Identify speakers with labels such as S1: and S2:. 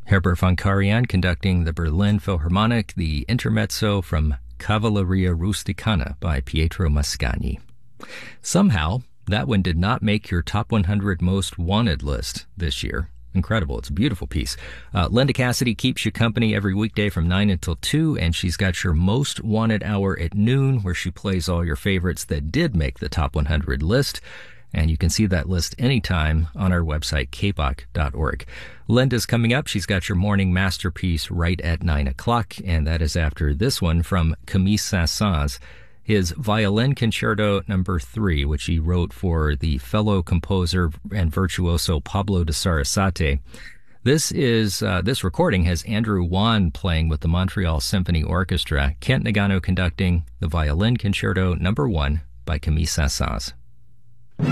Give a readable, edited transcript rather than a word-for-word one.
S1: Herbert von Karajan conducting the Berlin Philharmonic, the Intermezzo from Cavalleria Rusticana by Pietro Mascagni. Somehow, that one did not make your top 100 most wanted list this year. Incredible. It's a beautiful piece. Linda Cassidy keeps you company every weekday from 9 until 2, and she's got your most wanted hour at noon, where she plays all your favorites that did make the top 100 list. And you can see that list anytime on our website, kbach.org. Linda's coming up. She's got your morning masterpiece right at 9 o'clock, and that is after this one from Camille Saint-Saëns, his Violin Concerto No. 3, which he wrote for the fellow composer and virtuoso Pablo de Sarasate. This recording has Andrew Wan playing with the Montreal Symphony Orchestra, Kent Nagano conducting the Violin Concerto No. 1 by Camille Saint-Saëns.